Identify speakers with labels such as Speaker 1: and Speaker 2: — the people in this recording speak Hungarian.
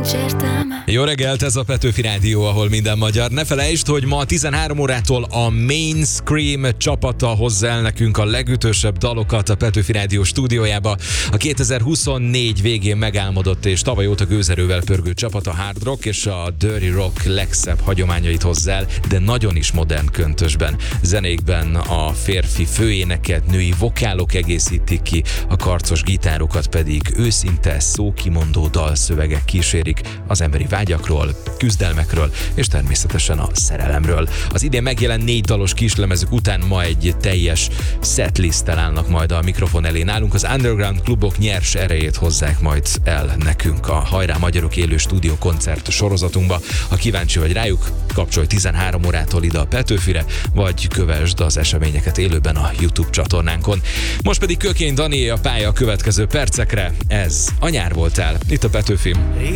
Speaker 1: nincs értelme.
Speaker 2: Jó reggelt, ez a Petőfi Rádió, ahol minden magyar. Ne felejtsd, hogy ma 13 órától a Mainstream csapata hozza el nekünk a legütősebb dalokat a Petőfi Rádió stúdiójába. A 2024 végén megálmodott és tavaly óta gőzerővel pörgő csapat a hard rock és a dirty rock legszebb hagyományait hozza el, de nagyon is modern köntösben. Zenékben a férfi főéneket, női vokálok egészítik ki, a karcos gitárokat pedig őszinte, szókimondó dalszövegek kísérik az emberi vágyakról, küzdelmekről és természetesen a szerelemről. Az idén megjelent 4 dalos kislemezük után ma egy teljes setlisttel állnak majd a mikrofon elé nálunk. Az underground klubok nyers erejét hozzák majd el nekünk a Hajrá Magyarok élő stúdió koncert sorozatunkba. Ha kíváncsi vagy rájuk, kapcsolj 13 órától ide a Petőfire, vagy kövesd az eseményeket élőben a YouTube csatornánkon. Most pedig Kökény Dani a pálya a következő percekre. Ez a Nyár voltál, itt a Petőfi.